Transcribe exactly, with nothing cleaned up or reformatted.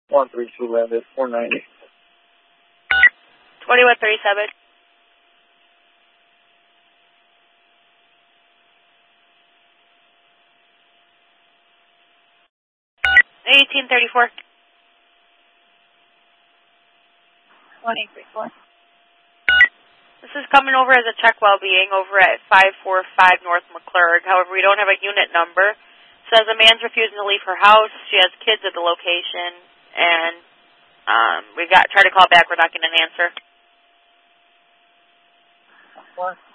one three two landed, four ninety. twenty-one thirty-seven. eighteen thirty-four. twenty thirty-four. This is coming over as a check well-being over at five forty-five North McClurg. However, we don't have a unit number. Says a man's refusing to leave her house. She has kids at the location, and um, we've got tried to call back. We're not getting an answer. Of course.